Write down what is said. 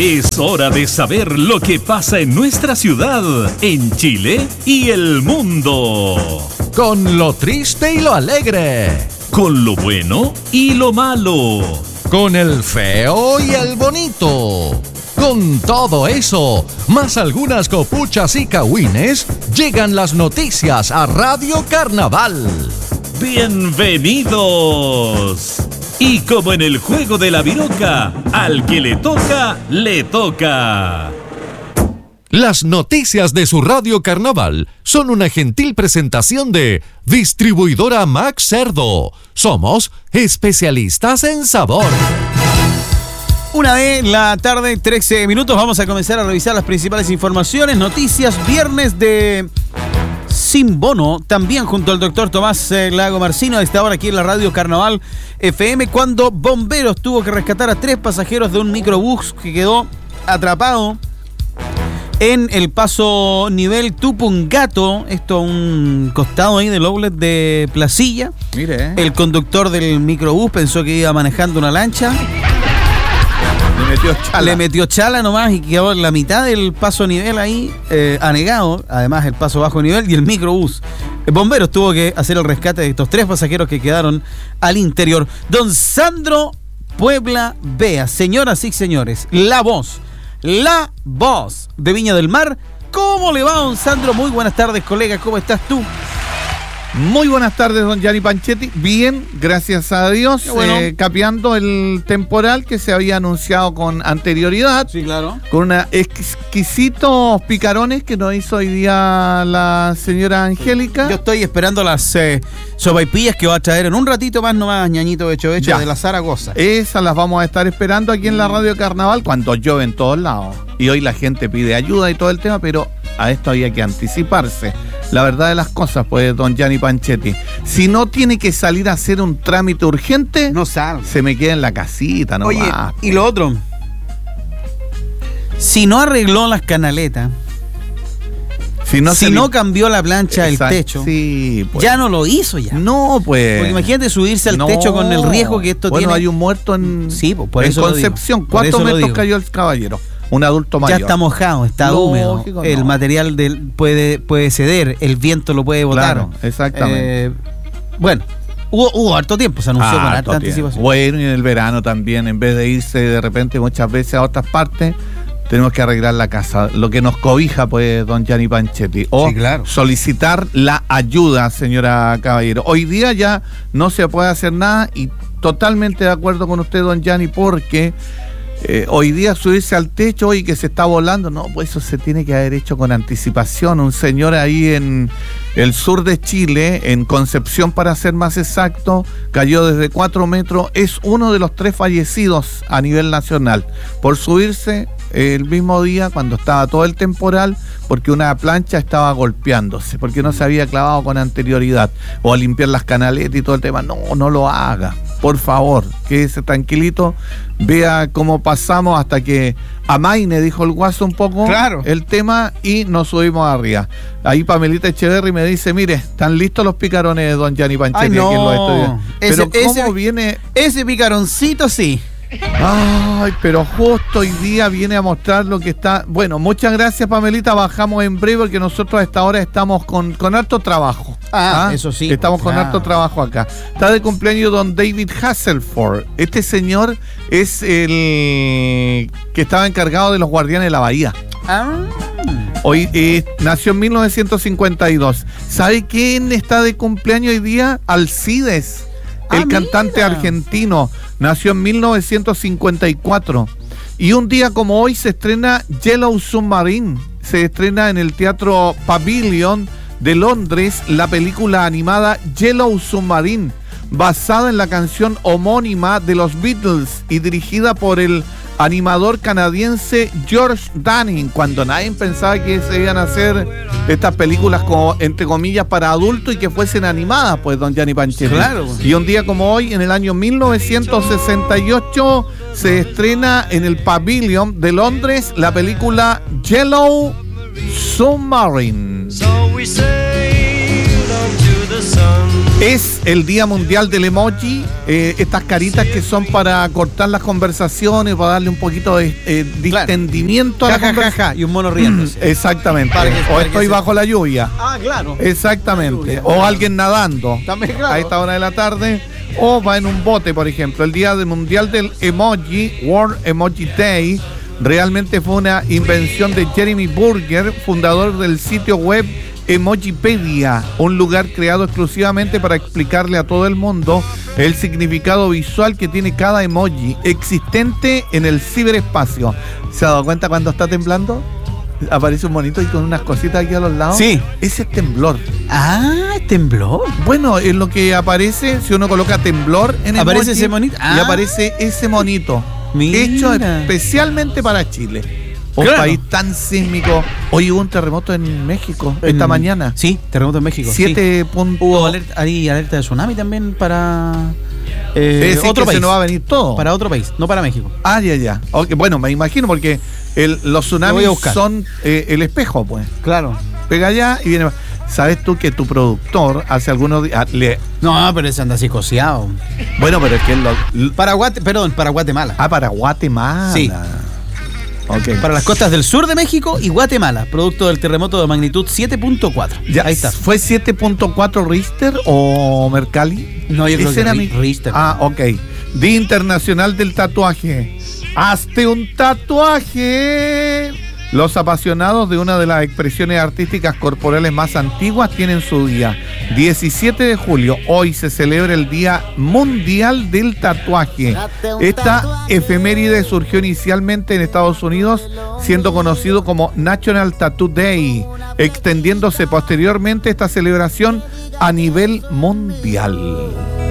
Es hora de saber lo que pasa en nuestra ciudad, en Chile y el mundo. Con lo triste y lo alegre. Con lo bueno y lo malo. Con el feo y el bonito. Con todo eso, más algunas copuchas y cagüines, llegan las noticias a Radio Carnaval. ¡Bienvenidos! Y como en el juego de la viroca, al que le toca, le toca. Las noticias de su Radio Carnaval son una gentil presentación de Distribuidora Max Cerdo. Somos especialistas en sabor. 1:00 p.m, 13 minutos. Vamos a comenzar a revisar las principales informaciones, noticias. Viernes de Sin Bono, también junto al doctor Tomás Lago Marcino, a esta hora aquí en la Radio Carnaval FM, cuando bomberos tuvo que rescatar a 3 pasajeros de un microbús que quedó atrapado en el paso nivel Tupungato, esto a un costado ahí del outlet de Placilla. Mire, El conductor del microbús pensó que iba manejando una lancha. Le metió chala nomás y quedó en la mitad del paso nivel ahí, anegado. Además el paso bajo nivel y el microbús. Bomberos tuvo que hacer el rescate de estos 3 pasajeros que quedaron al interior. Don Sandro Puebla Bea, señoras y señores, la voz de Viña del Mar. ¿Cómo le va, don Sandro? Muy buenas tardes, colega, ¿cómo estás tú? Muy buenas tardes, don Gianni Panchetti. Bien, gracias a Dios. Bueno. Capeando el temporal que se había anunciado con anterioridad. Sí, claro. Con unos exquisitos picarones que nos hizo hoy día la señora Angélica. Yo estoy esperando las sopaipillas que va a traer en un ratito más nomás, ñañito hecho Ya. de la Zaragoza. Esas las vamos a estar esperando aquí en la Radio Carnaval cuando llueve en todos lados. Y hoy la gente pide ayuda y todo el tema, pero a esto había que anticiparse. La verdad de las cosas, pues, don Gianni Panchetti. Si no tiene que salir a hacer un trámite urgente, No salga. se me queda en la casita, no Oye, va. y lo otro, si no arregló las canaletas, si no cambió la plancha del Exacto, techo, sí, pues. ya no lo hizo ya. No, pues. Porque imagínate subirse al No. techo con el riesgo que esto bueno, tiene. hay un muerto en, Sí, pues, por en eso lo digo. Concepción. Por ¿Cuántos eso lo metros digo. cayó el caballero? Un adulto mayor. Ya está mojado, está Lógico, húmedo. no. El material puede ceder, el viento lo puede botar. Claro, exactamente. Bueno, hubo harto tiempo, se anunció con harta Harto tiempo. anticipación. Bueno, y en el verano también, en vez de irse de repente muchas veces a otras partes, tenemos que arreglar la casa. Lo que nos cobija, pues, don Gianni Panchetti. O Sí, claro. solicitar la ayuda, señora Caballero. Hoy día ya no se puede hacer nada y totalmente de acuerdo con usted, don Gianni, porque hoy día subirse al techo y que se está volando, no, pues eso se tiene que haber hecho con anticipación. Un señor ahí en el sur de Chile, en Concepción para ser más exacto, cayó desde 4 metros, es uno de los 3 fallecidos a nivel nacional por subirse el mismo día cuando estaba todo el temporal, porque una plancha estaba golpeándose, porque no se había clavado con anterioridad, o a limpiar las canaletas y todo el tema. No lo haga, por favor, quédese tranquilito, vea cómo pasamos hasta que amaine, dijo el guaso un poco, Claro. el tema, y nos subimos arriba. Ahí Pamelita Echeverry me dice, mire, están listos los picarones de don Gianni Panchetti. Ay, no. aquí en los estudios. Pero ¿cómo viene? Ese picaroncito sí. Ay, pero justo hoy día viene a mostrar lo que está. Bueno, muchas gracias, Pamelita. Bajamos en breve porque nosotros a esta hora estamos con harto trabajo. Eso sí. Estamos con Claro. harto trabajo acá. Está de cumpleaños don David Hasselford. Este señor es el que estaba encargado de los Guardianes de la Bahía. Hoy nació en 1952. ¿Sabe quién está de cumpleaños hoy día? Alcides, el cantante mira. argentino. Nació en 1954. Y un día como hoy se estrena Yellow Submarine. Se estrena en el Teatro Pavilion de Londres la película animada Yellow Submarine, basada en la canción homónima de los Beatles y dirigida por el animador canadiense George Dunning, cuando nadie pensaba que se iban a hacer estas películas como, entre comillas, para adultos y que fuesen animadas, pues, don Gianni Panchetti. Claro. Y un día como hoy, en el año 1968, se estrena en el Pavilion de Londres la película Yellow Submarine. Es el Día Mundial del Emoji, estas caritas que son para cortar las conversaciones, para darle un poquito de distendimiento a la conversación. Y un mono riéndose. Exactamente. O estoy bajo la lluvia. Ah, claro. Exactamente. O alguien nadando. También, claro. A esta hora de la tarde. O va en un bote, por ejemplo. El Día Mundial del Emoji, World Emoji Day, realmente fue una invención de Jeremy Burger, fundador del sitio web Emojipedia, un lugar creado exclusivamente para explicarle a todo el mundo el significado visual que tiene cada emoji existente en el ciberespacio. ¿Se ha dado cuenta cuando está temblando? Aparece un monito y con unas cositas aquí a los lados. Sí. Ese es temblor. Ah, temblor. Bueno, es lo que aparece si uno coloca temblor en el ¿Aparece ese monito? Y aparece ese monito. Mira. Hecho especialmente para Chile. Un país tan sísmico. Hoy hubo un terremoto en México esta mañana. Sí, terremoto en México. 7 puntos. Hubo alerta de tsunami también para otro país. Se nos va a venir todo. Para otro país, no para México. Ah, ya. Okay, bueno, me imagino porque los tsunamis son el espejo, pues. Claro. Pega allá y viene. ¿Sabes tú que tu productor hace algunos días No, pero ese anda psicoseado. Bueno, pero es que para Guatemala. Ah, para Guatemala. Sí. Okay. Para las costas del sur de México y Guatemala, producto del terremoto de magnitud 7.4. Ya, ahí está. ¿Fue 7.4 Richter o Mercalli? No, yo creo que Richter. Ah, ok. Día Internacional del Tatuaje. ¡Hazte un tatuaje! Los apasionados de una de las expresiones artísticas corporales más antiguas tienen su día. 17 de julio, hoy se celebra el Día Mundial del Tatuaje. Esta efeméride surgió inicialmente en Estados Unidos, siendo conocido como National Tattoo Day, extendiéndose posteriormente esta celebración a nivel mundial.